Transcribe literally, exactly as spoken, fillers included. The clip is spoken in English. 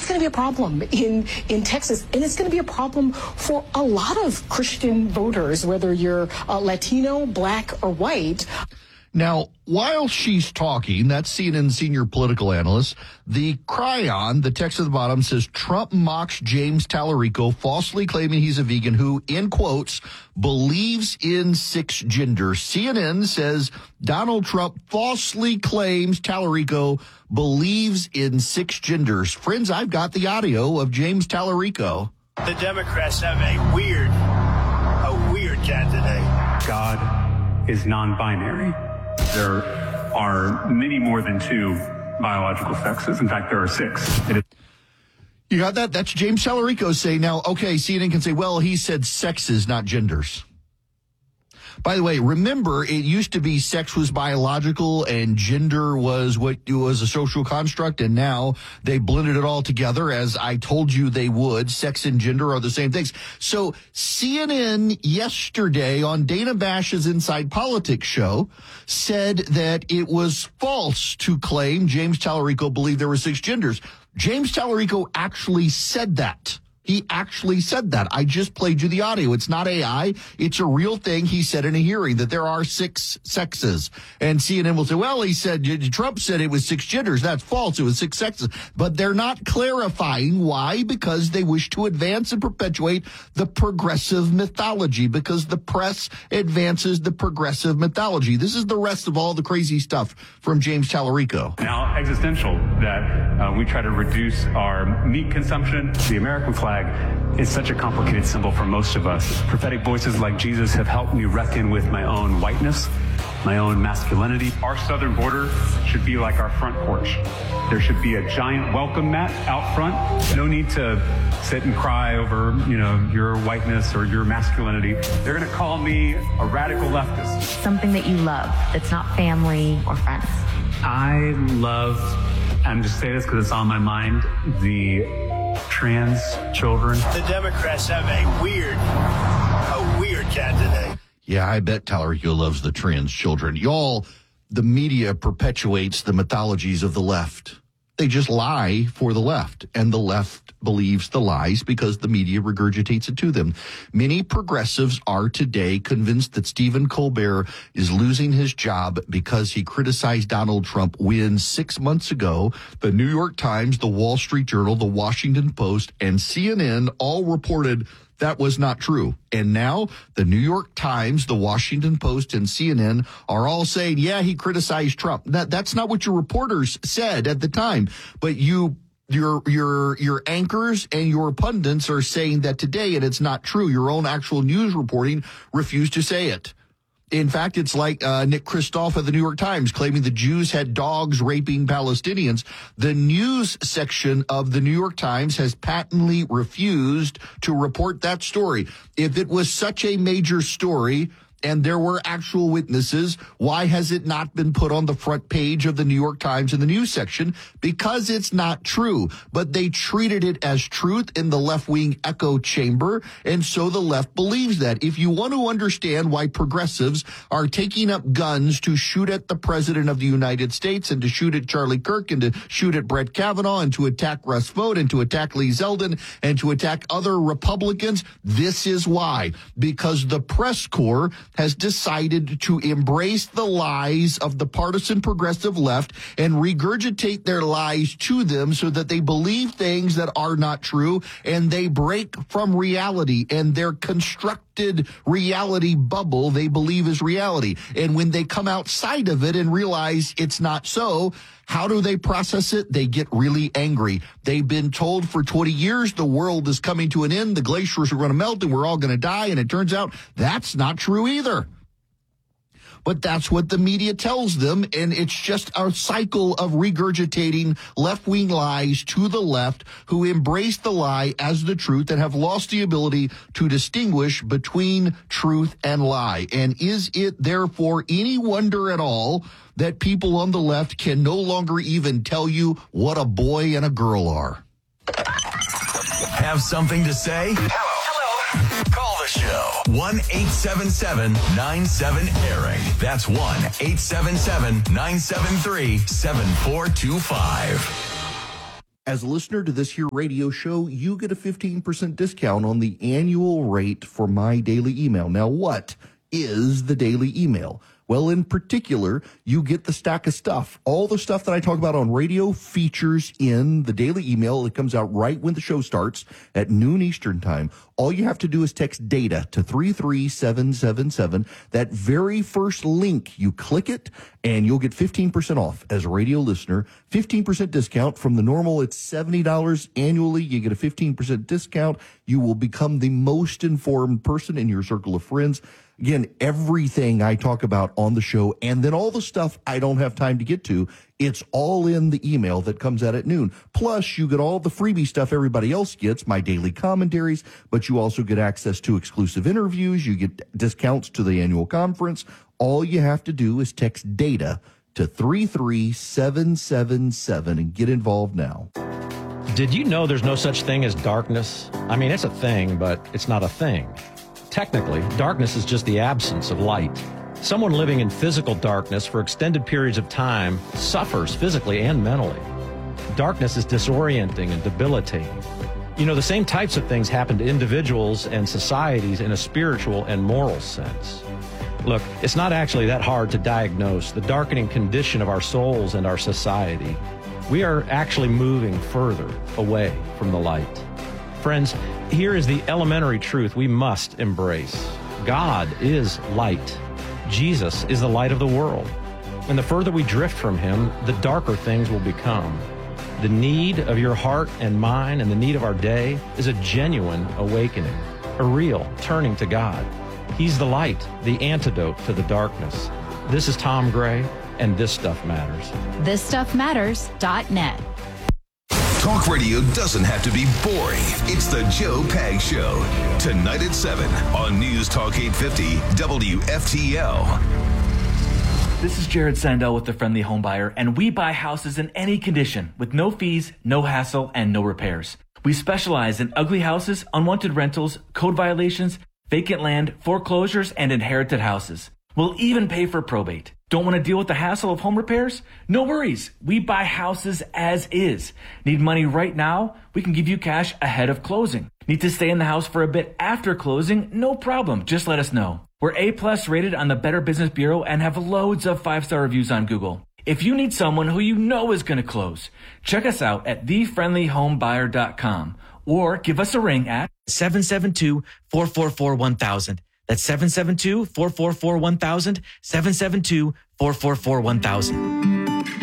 going to be a problem in, in Texas, and it's going to be a problem for a lot of Christian voters, whether you're uh, Latino, black, or white. Now, while she's talking, that's C N N senior political analyst, the Cryon, the text at the bottom says, Trump mocks James Tallarico, falsely claiming he's a vegan who, in quotes, believes in six genders. C N N says Donald Trump falsely claims Tallarico believes in six genders. Friends, I've got the audio of James Tallarico. The Democrats have a weird, a weird candidate. God is non-binary. There are many more than two biological sexes. In fact, there are six. It is- You got that? That's James Tallarico saying, now, okay, C N N can say, well, he said sexes, not genders. By the way, remember, it used to be sex was biological and gender was what was a social construct, and now they blended it all together, as I told you they would. Sex and gender are the same things. So C N N yesterday on Dana Bash's Inside Politics show said that it was false to claim James Tallarico believed there were six genders. James Tallarico actually said that. He actually said that. I just played you the audio. It's not A I. It's a real thing. He said in a hearing that there are six sexes. And C N N will say, well, he said, Trump said it was six genders. That's false. It was six sexes. But they're not clarifying why, because they wish to advance and perpetuate the progressive mythology, because the press advances the progressive mythology. This is the rest of all the crazy stuff from James Tallarico. Now existential that uh, we try to reduce our meat consumption. The American flag is such a complicated symbol for most of us. Prophetic voices like Jesus have helped me reckon with my own whiteness, my own masculinity. Our southern border should be like our front porch. There should be a giant welcome mat out front. No need to sit and cry over, you know, your whiteness or your masculinity. They're going to call me a radical leftist. Something that you love that's not family or friends. I love, I'm just saying this because it's on my mind, the trans children. The Democrats have a weird, a weird candidate. Yeah, I bet Tallarico loves the trans children. Y'all, the media perpetuates the mythologies of the left. They just lie for the left, and the left believes the lies because the media regurgitates it to them. Many progressives are today convinced that Stephen Colbert is losing his job because he criticized Donald Trump when six months ago, the New York Times, the Wall Street Journal, the Washington Post, and C N N all reported that was not true. And now the New York Times, the Washington Post, and C N N are all saying, yeah, he criticized Trump. That, that's not what your reporters said at the time. But you, your, your, your anchors and your pundits are saying that today, and it's not true. Your own actual news reporting refused to say it. In fact, it's like uh, Nick Kristof of the New York Times claiming the Jews had dogs raping Palestinians. The news section of the New York Times has patently refused to report that story. If it was such a major story and there were actual witnesses, why has it not been put on the front page of the New York Times in the news section? Because it's not true. But they treated it as truth in the left-wing echo chamber, and so the left believes that. If you want to understand why progressives are taking up guns to shoot at the president of the United States and to shoot at Charlie Kirk and to shoot at Brett Kavanaugh and to attack Russ Vought and to attack Lee Zeldin and to attack other Republicans, this is why. Because the press corps has decided to embrace the lies of the partisan progressive left and regurgitate their lies to them so that they believe things that are not true, and they break from reality and their constructed reality bubble they believe is reality. And when they come outside of it and realize it's not so, how do they process it? They get really angry. They've been told for twenty years the world is coming to an end, the glaciers are going to melt, and we're all going to die, and it turns out that's not true either. But that's what the media tells them, and it's just a cycle of regurgitating left-wing lies to the left who embrace the lie as the truth and have lost the ability to distinguish between truth and lie. And is it therefore any wonder at all that people on the left can no longer even tell you what a boy and a girl are? Have something to say? Hello. Hello. Call the show. one eight seven seven nine seven Eric. That's one eight seven seven nine seven three seven four two five. As a listener to this here radio show, you get a fifteen percent discount on the annual rate for My Daily Email. Now, what is the Daily Email? Well, in particular, you get the stack of stuff. All the stuff that I talk about on radio features in the Daily Email. It comes out right when the show starts at noon Eastern time. All you have to do is text DATA to three three seven seven seven. That very first link, you click it, and you'll get fifteen percent off as a radio listener. fifteen percent discount from the normal. It's seventy dollars annually. You get a fifteen percent discount. You will become the most informed person in your circle of friends. Again, everything I talk about on the show, and then all the stuff I don't have time to get to, it's all in the email that comes out at noon. Plus, you get all the freebie stuff everybody else gets, my daily commentaries, but you also get access to exclusive interviews. You get discounts to the annual conference. All you have to do is text DATA to three three seven seven seven and get involved now. Did you know there's no such thing as darkness? I mean, it's a thing, but it's not a thing. Technically, darkness is just the absence of light. Someone living in physical darkness for extended periods of time suffers physically and mentally. Darkness is disorienting and debilitating. You know, the same types of things happen to individuals and societies in a spiritual and moral sense. Look, it's not actually that hard to diagnose the darkening condition of our souls and our society. We are actually moving further away from the light. Friends, here is the elementary truth we must embrace. God is light. Jesus is the light of the world. And the further we drift from him, the darker things will become. The need of your heart and mine and the need of our day is a genuine awakening, a real turning to God. He's the light, the antidote to the darkness. This is Tom Gray, and This Stuff Matters. this stuff matters dot net. Talk radio doesn't have to be boring. It's the Joe Pag Show. Tonight at seven on News Talk eight fifty W F T L. This is Jared Sandell with The Friendly Home Buyer, and we buy houses in any condition with no fees, no hassle, and no repairs. We specialize in ugly houses, unwanted rentals, code violations, vacant land, foreclosures, and inherited houses. We'll even pay for probate. Don't want to deal with the hassle of home repairs? No worries. We buy houses as is. Need money right now? We can give you cash ahead of closing. Need to stay in the house for a bit after closing? No problem. Just let us know. We're A-plus rated on the Better Business Bureau and have loads of five-star reviews on Google. If you need someone who you know is going to close, check us out at the friendly home buyer dot com or give us a ring at seven seven two, four four four, one thousand. That's seven seven two, four four four, one thousand, seven seven two, four four four, one thousand.